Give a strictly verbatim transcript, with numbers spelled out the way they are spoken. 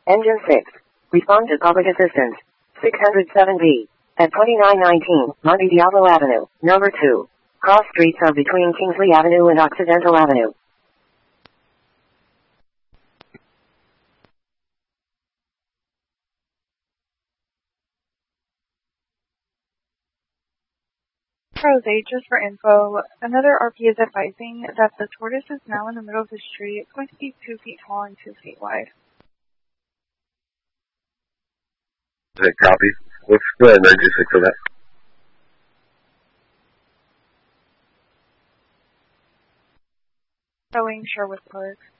Engine six. Respond to public assistance. six oh seven B. At twenty-nine nineteen, Monte Diablo Avenue, number two. Cross streets are between Kingsley Avenue and Occidental Avenue. Rose, just for info, another R P is advising that the tortoise is now in the middle of the street. It's going to be two feet tall and two feet wide. Okay, copy. What's the emergency for that? Showing Sherwood Park.